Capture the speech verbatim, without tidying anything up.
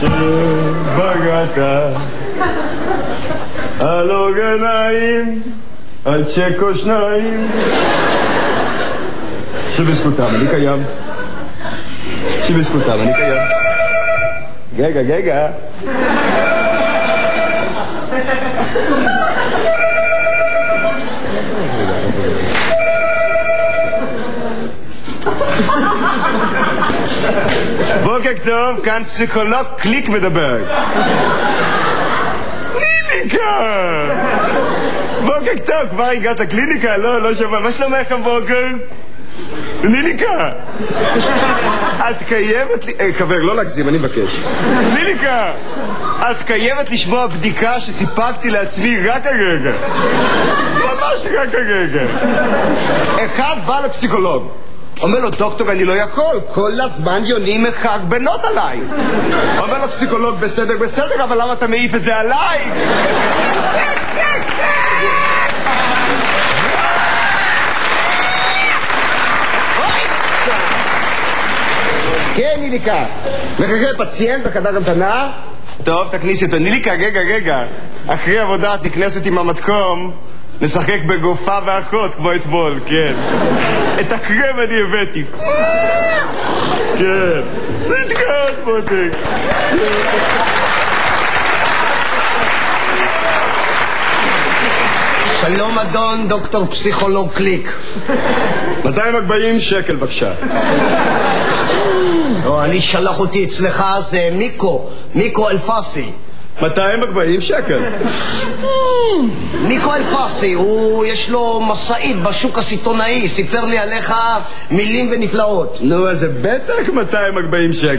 בגעת על אורגניים, על צ'ק או שניים שבזכותם אני קיים, שבזכותם אני קיים. גגה גגה בוקר טוב, כאן פסיכולוג קליק מדבר. קליניקה! בוקר טוב, כבר הגעת לקליניקה? לא, לא שומע. מה שלומך הבוקר? קליניקה! את חייבת לי... חבר, לא להגזים, אני מבקש. קליניקה! את חייבת לשמוע בדיקה שסיפקתי לעצמי רק הרגע. ממש רק הרגע. אחד בא לפסיכולוג. אומר לו, דוקטור, אני לא יכול, כל הזמן יונים מחק בנות עליי. אומר לו פסיכולוג, בסדר, בסדר, אבל למה אתה מעיף את זה עליי? כן, ניליקה. מחכה פציינט בחדר המתנה? טוב, תכניסי אותו. ניליקה, רגע, רגע. אחרי עבודה תכנסת עם המתקום, נשחק בגופה ואחות כמו אתמול, כן. את הקרם אני הבאתי. כן. נתקעת מותק. שלום אדון דוקטור פסיכולוג קליק. מאתיים וארבעים שקל בבקשה. לא, אני שלח אותי אצלך, זה מיקו, מיקו אלפסי. מאתיים וארבעים שקל. מיקו אלפסי, הוא יש לו מסעית בשוק הסיטונאי, סיפר לי עליך מילים ונפלאות. נו, אז זה בטח מאתיים וארבעים שקל.